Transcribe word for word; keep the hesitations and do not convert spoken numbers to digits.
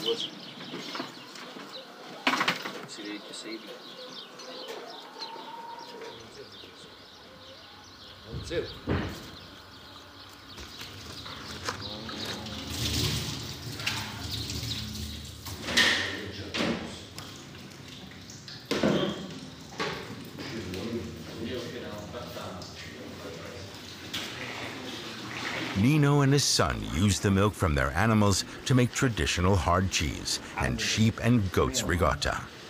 Nino and his son use the milk from their animals to make traditional hard cheese and sheep and goats regatta.